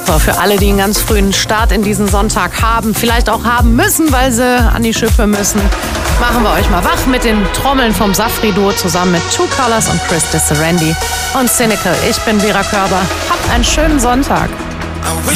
So, für alle, die einen ganz frühen Start in diesen Sonntag haben, vielleicht auch haben müssen, weil sie an die Schippe müssen, machen wir euch mal wach mit den Trommeln vom Safri-Duo zusammen mit Two Colors und Chris DiSarandi und Cynical. Ich bin Vera Körber. Habt einen schönen Sonntag.